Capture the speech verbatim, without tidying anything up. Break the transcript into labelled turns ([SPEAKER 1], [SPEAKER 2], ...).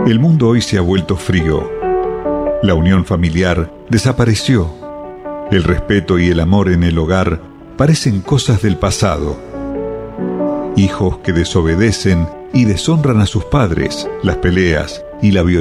[SPEAKER 1] El mundo hoy se ha vuelto frío. La unión familiar desapareció. El respeto y el amor en el hogar parecen cosas del pasado. Hijos que desobedecen y deshonran a sus padres, las peleas y la violencia